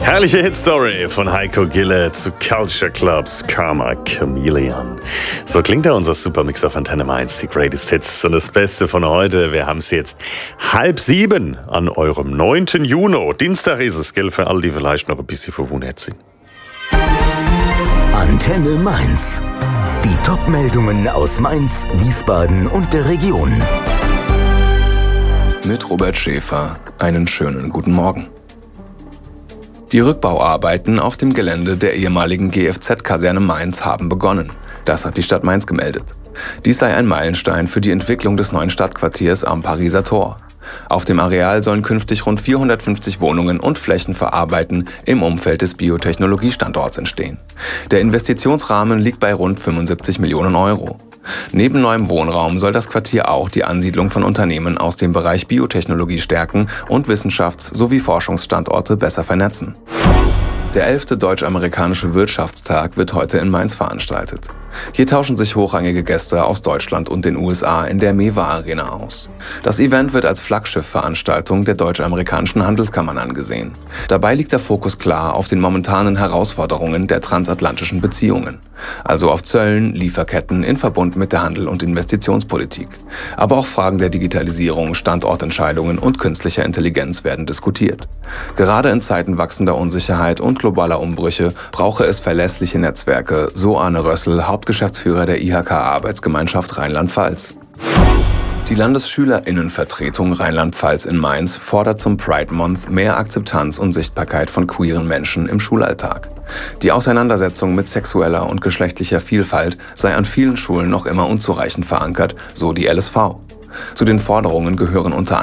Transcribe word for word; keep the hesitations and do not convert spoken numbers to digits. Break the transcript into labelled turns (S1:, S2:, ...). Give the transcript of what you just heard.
S1: Herrliche Hitstory von Heiko Gille zu Culture Clubs Karma Chameleon. So klingt da unser Supermix auf Antenne Mainz, die Greatest Hits. Und das Beste von heute, wir haben es jetzt halb sieben an eurem neunten Juni. Dienstag ist es, gell, für alle, die vielleicht noch ein bisschen verwundert sind.
S2: Antenne Mainz. Die Top-Meldungen aus Mainz, Wiesbaden und der Region.
S3: Mit Robert Schäfer. Einen schönen guten Morgen. Die Rückbauarbeiten auf dem Gelände der ehemaligen G F Z-Kaserne Mainz haben begonnen. Das hat die Stadt Mainz gemeldet. Dies sei ein Meilenstein für die Entwicklung des neuen Stadtquartiers am Pariser Tor. Auf dem Areal sollen künftig rund vierhundertfünfzig Wohnungen und Flächen für Arbeiten im Umfeld des Biotechnologiestandorts entstehen. Der Investitionsrahmen liegt bei rund fünfundsiebzig Millionen Euro. Neben neuem Wohnraum soll das Quartier auch die Ansiedlung von Unternehmen aus dem Bereich Biotechnologie stärken und Wissenschafts- sowie Forschungsstandorte besser vernetzen. Der elfte Deutsch-Amerikanische Wirtschaftstag wird heute in Mainz veranstaltet. Hier tauschen sich hochrangige Gäste aus Deutschland und den U S A in der Mewa Arena aus. Das Event wird als Flaggschiff-Veranstaltung der deutsch-amerikanischen Handelskammern angesehen. Dabei liegt der Fokus klar auf den momentanen Herausforderungen der transatlantischen Beziehungen. Also auf Zöllen, Lieferketten in Verbund mit der Handel- und Investitionspolitik. Aber auch Fragen der Digitalisierung, Standortentscheidungen und künstlicher Intelligenz werden diskutiert. Gerade in Zeiten wachsender Unsicherheit und globaler Umbrüche brauche es verlässliche Netzwerke, so Arne Rössel, Hauptgeschäftsführer der I H K-Arbeitsgemeinschaft Rheinland-Pfalz. Die Landesschülerinnenvertretung Rheinland-Pfalz in Mainz fordert zum Pride Month mehr Akzeptanz und Sichtbarkeit von queeren Menschen im Schulalltag. Die Auseinandersetzung mit sexueller und geschlechtlicher Vielfalt sei an vielen Schulen noch immer unzureichend verankert, so die L S V. Zu den Forderungen gehören unter